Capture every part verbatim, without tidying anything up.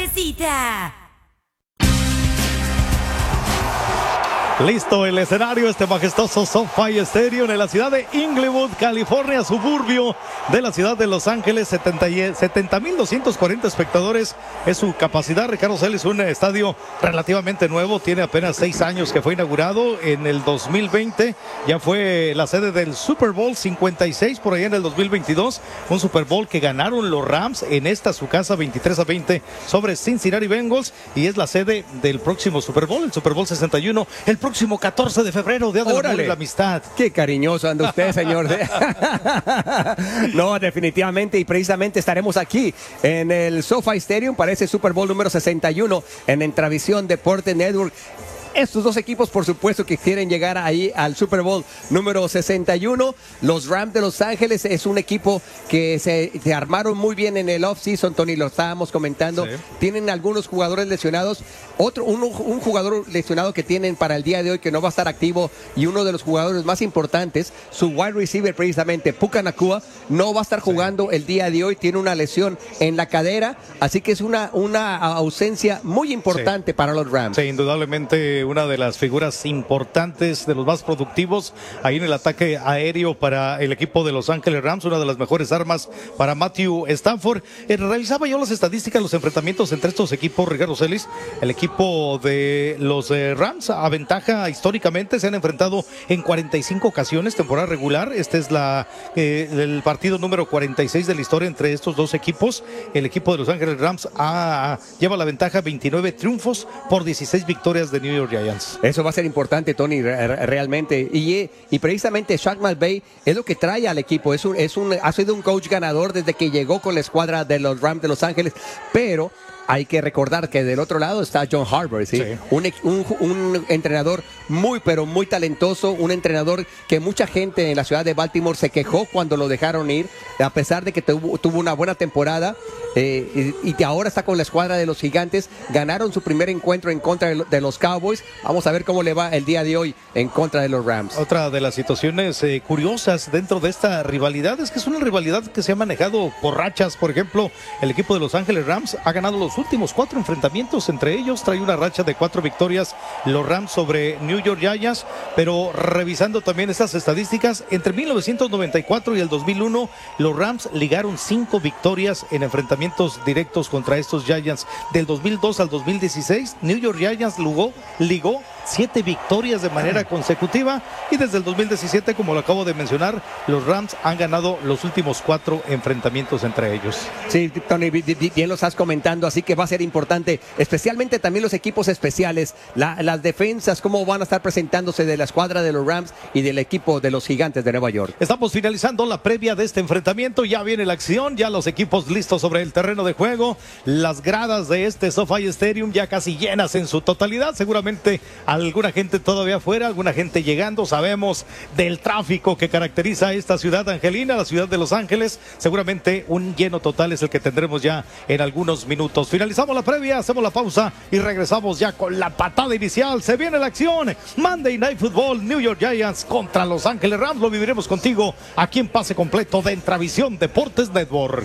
cabecita. Listo el escenario, este majestuoso SoFi Stadium en la ciudad de Inglewood, California, suburbio de la ciudad de Los Ángeles. setenta mil doscientos cuarenta espectadores es su capacidad. Ricardo Celis, un estadio relativamente nuevo, tiene apenas seis años que fue inaugurado en el dos mil veinte. Ya fue la sede del Super Bowl cincuenta y seis por allá en el dos mil veintidós. Un Super Bowl que ganaron los Rams en esta su casa veintitrés a veinte sobre Cincinnati Bengals, y es la sede del próximo Super Bowl, el Super Bowl sesenta y uno, el próximo próximo catorce de febrero, Día del Amor y la Amistad. Qué cariñoso anda usted, señor. No, definitivamente, y precisamente estaremos aquí en el SoFi Stadium para ese Super Bowl número sesenta y uno en Entravisión Deporte Network. Estos dos equipos, por supuesto, que quieren llegar ahí al Super Bowl número sesenta y uno. Los Rams de Los Ángeles es un equipo que se, se armaron muy bien en el off-season, Tony, lo estábamos comentando. Sí. Tienen algunos jugadores lesionados. Otro, un, un jugador lesionado que tienen para el día de hoy que no va a estar activo, y uno de los jugadores más importantes, su wide receiver precisamente, Puka Nacua, no va a estar jugando sí. el día de hoy. Tiene una lesión en la cadera, así que es una, una ausencia muy importante sí. para los Rams. Sí, indudablemente una de las figuras importantes, de los más productivos ahí en el ataque aéreo para el equipo de Los Ángeles Rams, una de las mejores armas para Matthew Stafford. Eh, revisaba yo las estadísticas, los enfrentamientos entre estos equipos, Ricardo Celis. El equipo de los eh, Rams aventaja históricamente, se han enfrentado en cuarenta y cinco ocasiones, temporada regular. Este es la eh, el partido número cuarenta y seis de la historia entre estos dos equipos. El equipo de Los Ángeles Rams ah, lleva la ventaja, veintinueve triunfos por dieciséis victorias de New York Giants. Eso va a ser importante, Tony, realmente. Y, y precisamente Sean McVay es lo que trae al equipo. Es un, es un, ha sido un coach ganador desde que llegó con la escuadra de los Rams de Los Ángeles, pero hay que recordar que del otro lado está John Harbaugh, ¿sí? Sí. Un, un, un entrenador muy, pero muy talentoso, un entrenador que mucha gente en la ciudad de Baltimore se quejó cuando lo dejaron ir, a pesar de que tuvo, tuvo una buena temporada, eh, y, y que ahora está con la escuadra de los Gigantes. Ganaron su primer encuentro en contra de, de los Cowboys. Vamos a ver cómo le va el día de hoy en contra de los Rams. Otra de las situaciones eh, curiosas dentro de esta rivalidad es que es una rivalidad que se ha manejado por rachas. Por ejemplo, el equipo de Los Ángeles Rams ha ganado los últimos cuatro enfrentamientos entre ellos, trae una racha de cuatro victorias los Rams sobre New York Giants, pero revisando también estas estadísticas, entre mil novecientos noventa y cuatro y el dos mil uno, los Rams ligaron cinco victorias en enfrentamientos directos contra estos Giants. Del dos mil dos al dos mil dieciséis, New York Giants ligó, ligó siete victorias de manera consecutiva, y desde el dos mil diecisiete, como lo acabo de mencionar, los Rams han ganado los últimos cuatro enfrentamientos entre ellos. Sí, Tony, bien lo estás comentando, así que va a ser importante, especialmente también los equipos especiales, la, las defensas, cómo van a estar presentándose de la escuadra de los Rams y del equipo de los Gigantes de Nueva York. Estamos finalizando la previa de este enfrentamiento, ya viene la acción, ya los equipos listos sobre el terreno de juego, las gradas de este SoFi Stadium ya casi llenas en su totalidad, seguramente alguna gente todavía afuera, alguna gente llegando. Sabemos del tráfico que caracteriza a esta ciudad angelina, la ciudad de Los Ángeles. Seguramente un lleno total es el que tendremos ya en algunos minutos. Finalizamos la previa, hacemos la pausa y regresamos ya con la patada inicial. Se viene la acción. Monday Night Football, New York Giants contra Los Ángeles Rams. Lo viviremos contigo aquí en Pase Completo de Entravisión Deportes Network.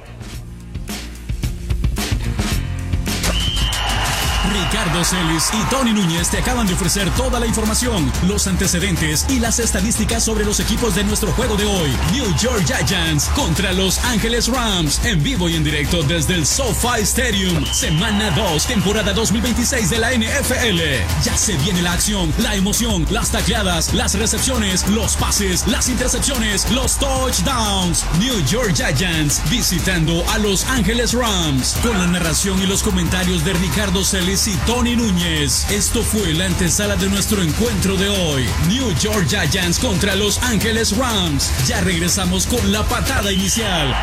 Ricardo Celis y Tony Núñez te acaban de ofrecer toda la información, los antecedentes y las estadísticas sobre los equipos de nuestro juego de hoy. New York Giants contra Los Ángeles Rams, en vivo y en directo desde el SoFi Stadium. Semana dos, temporada dos mil veintiséis de la N F L. Ya se viene la acción, la emoción, las tacleadas, las recepciones, los pases, las intercepciones, los touchdowns. New York Giants visitando a Los Ángeles Rams, con la narración y los comentarios de Ricardo Celis y Tony Núñez. Esto fue la antesala de nuestro encuentro de hoy. New York Giants contra Los Ángeles Rams. Ya regresamos con la patada inicial.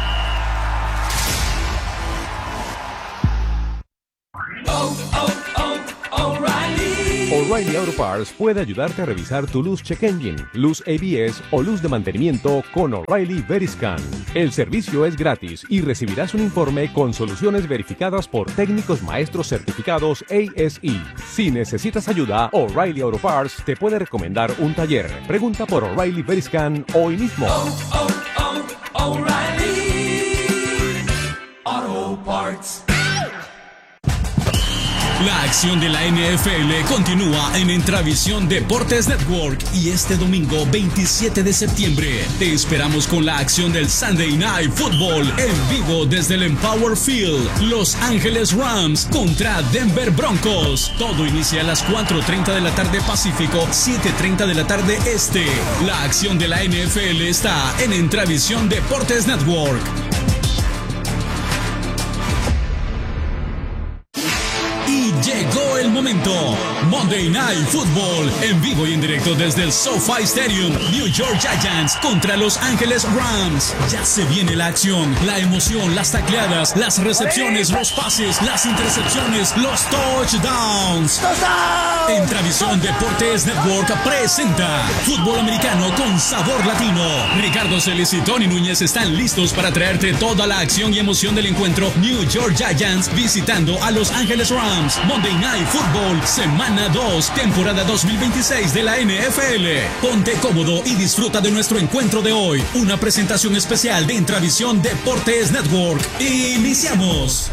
Oh, oh, oh, O'Reilly. O'Reilly Auto Parts puede ayudarte a revisar tu luz check engine, luz A B S o luz de mantenimiento con O'Reilly Veriscan. El servicio es gratis y recibirás un informe con soluciones verificadas por técnicos maestros certificados A S E. Si necesitas ayuda, O'Reilly Auto Parts te puede recomendar un taller. Pregunta por O'Reilly Veriscan hoy mismo. Oh, oh, oh, O'Reilly Auto Parts. La acción de la N F L continúa en Entravisión Deportes Network y este domingo veintisiete de septiembre te esperamos con la acción del Sunday Night Football en vivo desde el Empower Field. Los Ángeles Rams contra Denver Broncos. Todo inicia a las cuatro treinta de la tarde Pacífico, siete treinta de la tarde Este. La acción de la N F L está en Entravisión Deportes Network. Llegó el momento. Monday Night Football en vivo y en directo desde el SoFi Stadium. New York Giants contra Los Ángeles Rams. Ya se viene la acción, la emoción, las tacleadas, las recepciones, los pases, las intercepciones, los touchdowns. Entravisión Deportes Network presenta Fútbol Americano con sabor latino. Ricardo Celis y Tony Núñez están listos para traerte toda la acción y emoción del encuentro New York Giants visitando a Los Ángeles Rams. Monday Night Football, semana dos, temporada dos mil veintiséis de la N F L. Ponte cómodo y disfruta de nuestro encuentro de hoy. Una presentación especial de Intravisión Deportes Network. Iniciamos.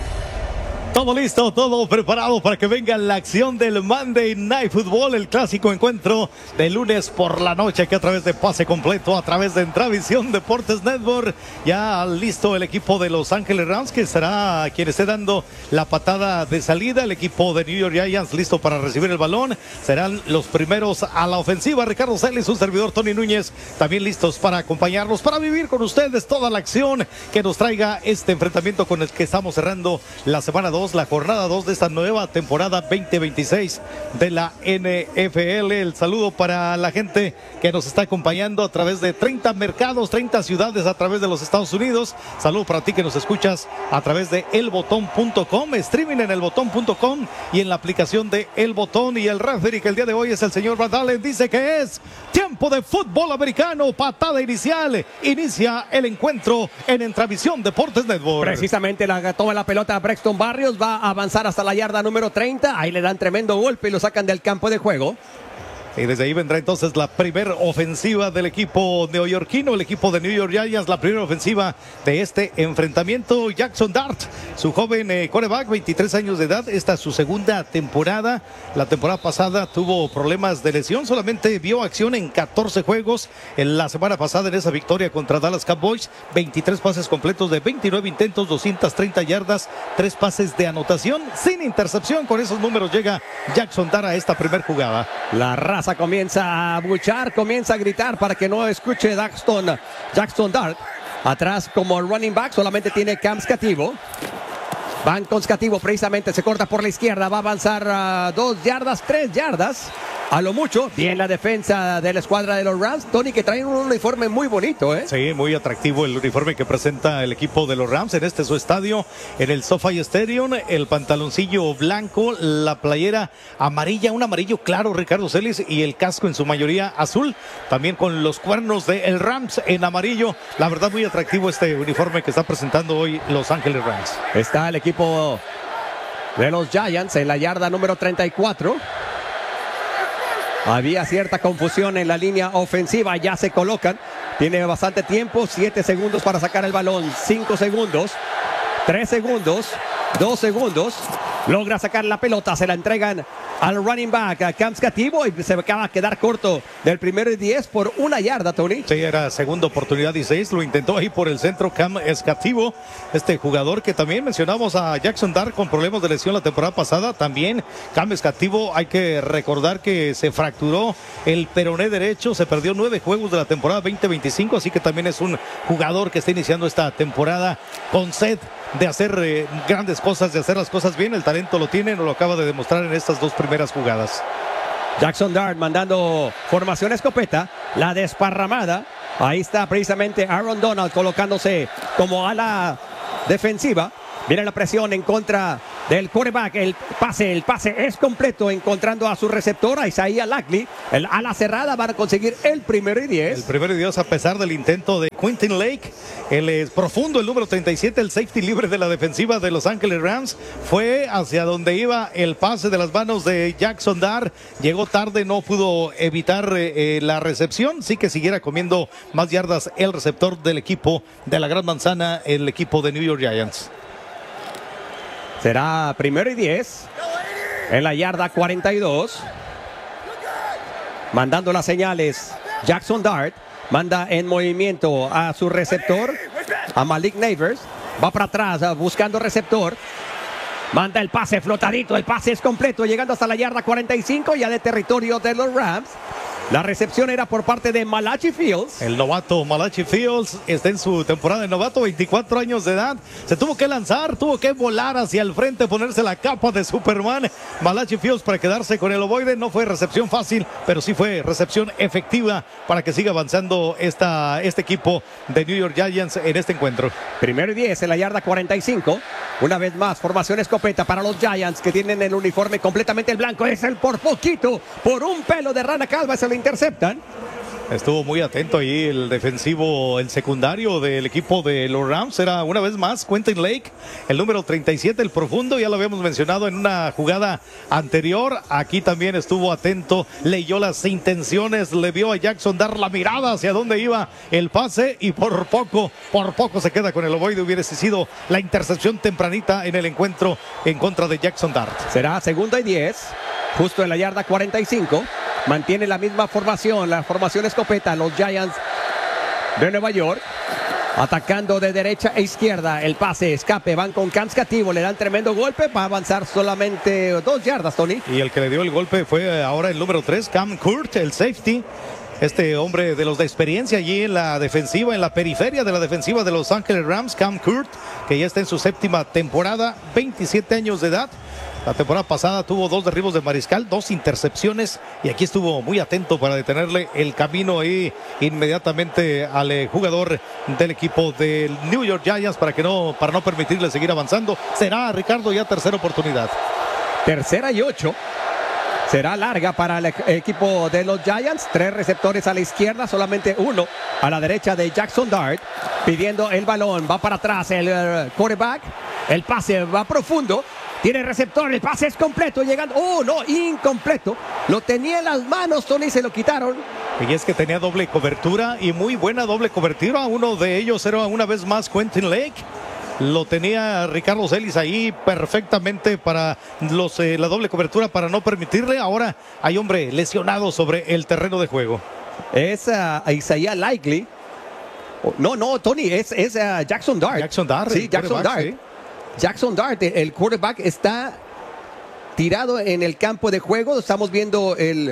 Todo listo, todo preparado para que venga la acción del Monday Night Football, el clásico encuentro de lunes por la noche, que a través de pase completo, a través de Entravisión Deportes Network, ya listo el equipo de Los Ángeles Rams, que será quien esté dando la patada de salida. El equipo de New York Giants listo para recibir el balón, serán los primeros a la ofensiva. Ricardo Celis, su servidor Tony Núñez, también listos para acompañarlos, para vivir con ustedes toda la acción que nos traiga este enfrentamiento con el que estamos cerrando la semana dos, la jornada dos de esta nueva temporada veinte veintiséis de la N F L. El saludo para la gente que nos está acompañando a través de treinta mercados, treinta ciudades a través de los Estados Unidos. Saludo para ti que nos escuchas a través de el botón punto com, streaming en el botón punto com y en la aplicación de El Botón. Y el referee que el día de hoy es el señor Brad Allen, dice que es tiempo de fútbol americano, patada inicial, inicia el encuentro en Entravisión Deportes Network. Precisamente la toma la pelota a Braxton Barrios, va a avanzar hasta la yarda número treinta, ahí le dan tremendo golpe y lo sacan del campo de juego. Y desde ahí vendrá entonces la primera ofensiva del equipo neoyorquino, el equipo de New York Giants, la primera ofensiva de este enfrentamiento. Jackson Dart, su joven eh, quarterback, veintitrés años de edad, esta es su segunda temporada. La temporada pasada tuvo problemas de lesión, solamente vio acción en catorce juegos. En la semana pasada en esa victoria contra Dallas Cowboys, veintitrés pases completos de veintinueve intentos, doscientas treinta yardas, tres pases de anotación sin intercepción. Con esos números llega Jackson Dart a esta primera jugada. La raza comienza a buchar, comienza a gritar para que no escuche Jackson, Jackson Dart. Atrás como running back solamente tiene Cam Scativo. Van con Scativo, precisamente se corta por la izquierda, va a avanzar uh, dos yardas, tres yardas. A lo mucho, bien la defensa de la escuadra de los Rams, Tony, que traen un uniforme muy bonito, ¿eh? Sí, muy atractivo el uniforme que presenta el equipo de los Rams en este su estadio, en el SoFi Stadium. El pantaloncillo blanco, la playera amarilla, un amarillo claro, Ricardo Celis, y el casco en su mayoría azul, también con los cuernos de el Rams en amarillo. La verdad, muy atractivo este uniforme que está presentando hoy Los Ángeles Rams. Está el equipo de los Giants en la yarda número treinta y cuatro. Había cierta confusión en la línea ofensiva, ya se colocan. Tiene bastante tiempo, siete segundos para sacar el balón, cinco segundos, tres segundos, dos segundos. Logra sacar la pelota, se la entregan al running back, a Cam Scativo, y se acaba de quedar corto del primero y diez por una yarda, Tony. Sí, era segunda oportunidad y seis, lo intentó ahí por el centro Cam Scativo, este jugador que también mencionamos a Jackson Dart con problemas de lesión la temporada pasada. También Cam Scativo, hay que recordar que se fracturó el peroné derecho, se perdió nueve juegos de la temporada veinte veinticinco, así que también es un jugador que está iniciando esta temporada con sed de hacer eh, grandes cosas, de hacer las cosas bien. El talento lo tiene, nos lo acaba de demostrar en estas dos primeras jugadas. Jackson Dart mandando formación escopeta, la desparramada. Ahí está precisamente Aaron Donald colocándose como ala defensiva. Viene la presión en contra del quarterback. El pase, el pase es completo, encontrando a su receptor, a Isaiah Likely. El ala cerrada, van a conseguir el primero y diez. El primero y diez a pesar del intento de Quentin Lake. El es profundo, el número treinta y siete, el safety libre de la defensiva de Los Ángeles Rams. Fue hacia donde iba el pase de las manos de Jackson Dart. Llegó tarde, no pudo evitar eh, la recepción. Sí que siguiera comiendo más yardas el receptor del equipo de la Gran Manzana, el equipo de New York Giants. Será primero y diez. En la yarda cuarenta y dos. Mandando las señales. Jackson Dart manda en movimiento a su receptor, a Malik Neighbors. Va para atrás buscando receptor. Manda el pase flotadito. El pase es completo. Llegando hasta la yarda cuarenta y cinco. Ya de territorio de los Rams. La recepción era por parte de Malachi Fields. El novato Malachi Fields está en su temporada de novato, veinticuatro años de edad. Se tuvo que lanzar, tuvo que volar hacia el frente, ponerse la capa de Superman. Malachi Fields para quedarse con el ovoide. No fue recepción fácil, pero sí fue recepción efectiva para que siga avanzando esta, este equipo de New York Giants en este encuentro. Primero y diez en la yarda cuarenta y cinco. Una vez más, formación escopeta para los Giants, que tienen el uniforme completamente el blanco. Es el por poquito, por un pelo de rana calva, se lo interceptan. Estuvo muy atento ahí el defensivo, el secundario del equipo de los Rams. Era una vez más Quentin Lake, el número treinta y siete, el profundo. Ya lo habíamos mencionado en una jugada anterior. Aquí también estuvo atento, leyó las intenciones, le vio a Jackson dar la mirada hacia dónde iba el pase y por poco, por poco se queda con el ovoide. Hubiese sido la intercepción tempranita en el encuentro en contra de Jackson Dart. Será segunda y diez, justo en la yarda cuarenta y cinco. Mantiene la misma formación, la formación escopeta, los Giants de Nueva York. Atacando de derecha e izquierda, el pase, escape, van con Cam Scativo, le dan tremendo golpe, va a avanzar solamente dos yardas, Tony. Y el que le dio el golpe fue ahora el número tres, Cam Kurt, el safety. Este hombre de los de experiencia allí en la defensiva, en la periferia de la defensiva de Los Ángeles Rams, Cam Kurt, que ya está en su séptima temporada, veintisiete años de edad. La temporada pasada tuvo dos derribos de mariscal, dos intercepciones, y aquí estuvo muy atento para detenerle el camino ahí inmediatamente al eh, jugador del equipo del New York Giants para que no, para no permitirle seguir avanzando. Será, Ricardo, ya tercera oportunidad. Tercera y ocho. Será larga para el equipo de los Giants. Tres receptores a la izquierda, solamente uno a la derecha de Jackson Dart. Pidiendo el balón, va para atrás el uh, quarterback. El pase va profundo. Tiene receptor, el pase es completo, llegando. ¡Oh, no! Incompleto. Lo tenía en las manos, Tony, se lo quitaron. Y es que tenía doble cobertura y muy buena doble cobertura. Uno de ellos era una vez más Quentin Lake. Lo tenía Ricardo Celis ahí perfectamente para los, eh, la doble cobertura para no permitirle. Ahora hay hombre lesionado sobre el terreno de juego. Es uh, Isaiah Likely. Oh, no, no, Tony, es, es uh, Jackson Dart. Jackson Dart. Sí, Jackson Dart. Sí. Jackson Dart, el quarterback, está tirado en el campo de juego. Estamos viendo el,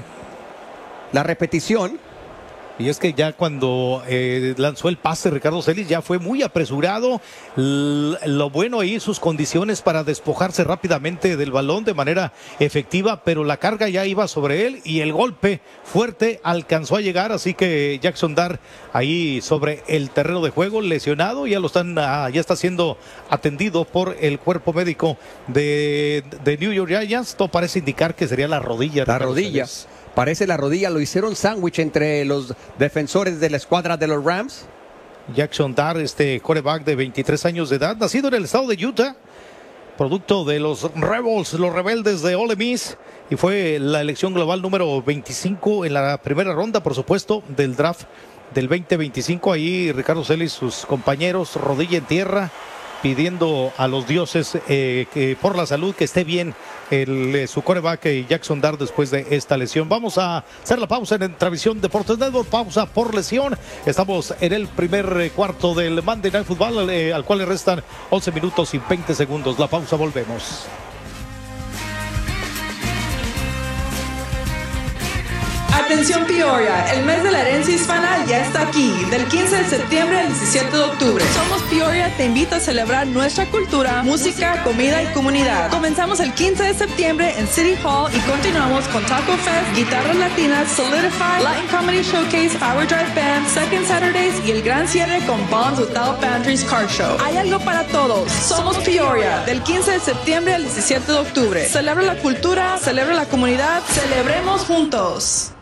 la repetición. Y es que ya cuando eh, lanzó el pase Ricardo Celis ya fue muy apresurado. L lo bueno ahí, sus condiciones para despojarse rápidamente del balón de manera efectiva, pero la carga ya iba sobre él y el golpe fuerte alcanzó a llegar. Así que Jackson Dart ahí sobre el terreno de juego, lesionado, ya lo están, ah, ya está siendo atendido por el cuerpo médico de, de New York Giants. Todo parece indicar que sería la rodilla. La rodilla. Celis. Parece la rodilla, lo hicieron sándwich entre los defensores de la escuadra de los Rams. Jackson Dart, este quarterback de veintitrés años de edad, nacido en el estado de Utah, producto de los Rebels, los rebeldes de Ole Miss, y fue la elección global número veinticinco en la primera ronda, por supuesto, del draft del veinte veinticinco. Ahí Ricardo Celis, sus compañeros, rodilla en tierra, pidiendo a los dioses eh, que por la salud que esté bien el, eh, su quarterback eh, Jackson Dart después de esta lesión. Vamos a hacer la pausa en Travisión Deportes Network, pausa por lesión. Estamos en el primer eh, cuarto del Monday Night Football, eh, al cual le restan once minutos y veinte segundos. La pausa, volvemos. Atención Peoria, el mes de la herencia hispana ya está aquí, del quince de septiembre al diecisiete de octubre. Somos Peoria te invita a celebrar nuestra cultura, música, comida y comunidad. Comenzamos el quince de septiembre en City Hall y continuamos con Taco Fest, Guitarras Latinas, Solidify, Latin Comedy Showcase, Power Drive Band, Second Saturdays y el gran cierre con Bombs Without Boundaries Car Show. Hay algo para todos. Somos Peoria, del quince de septiembre al diecisiete de octubre. Celebra la cultura, celebra la comunidad, celebremos juntos.